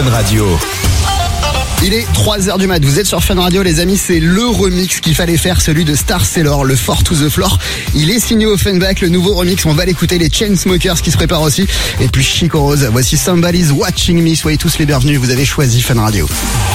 Fun Radio. Il est 3h du mat, vous êtes sur Fun Radio les amis, c'est le remix qu'il fallait faire, celui de Star Sailor, le 4 to the Floor. Il est signé Offenbach, le nouveau remix, on va l'écouter, les Chainsmokers qui se préparent aussi. Et puis Chico Rose, voici Somebody's Watching Me, soyez tous les bienvenus, vous avez choisi Fun Radio.